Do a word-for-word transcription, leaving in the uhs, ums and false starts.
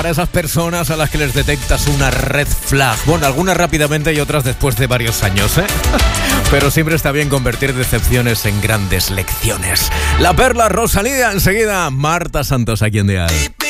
para esas personas a las que les detectas una red flag. Bueno, algunas rápidamente y otras después de varios años, ¿eh? Pero siempre está bien convertir decepciones en grandes lecciones. La Perla, Rosalía, enseguida Marta Santos aquí en Dial.